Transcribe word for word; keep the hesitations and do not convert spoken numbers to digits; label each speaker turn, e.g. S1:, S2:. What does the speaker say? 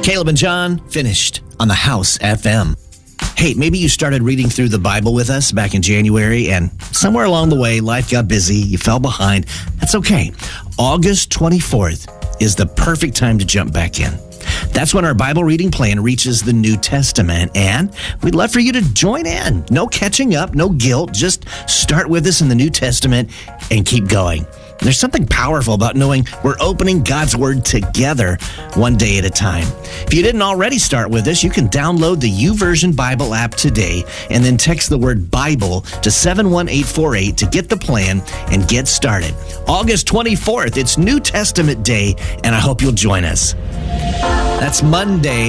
S1: Caleb and John finished on the House F M. Hey, maybe you started reading through the Bible with us back in January, and somewhere along the way, life got busy, you fell behind. That's okay. August twenty-fourth is the perfect time to jump back in. That's when our Bible reading plan reaches the New Testament, and we'd love for you to join in. No catching up, no guilt. Just start with us in the New Testament and keep going. There's something powerful about knowing we're opening God's Word together one day at a time. If you didn't already start with us, you can download the YouVersion Bible app today and then text the word Bible to seven one eight four eight to get the plan and get started. August twenty-fourth, it's New Testament Day, and I hope you'll join us. That's Monday.